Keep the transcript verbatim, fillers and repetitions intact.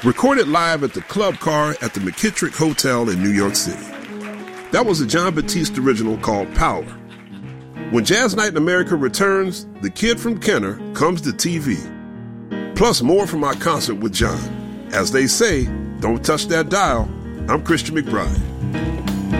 Recorded live at the Club Car at the McKittrick Hotel in New York City. That was a Jon Batiste original called Power. When Jazz Night in America returns, The Kid from Kenner comes to T V. Plus more from our concert with Jon. As they say, don't touch that dial. I'm Christian McBride.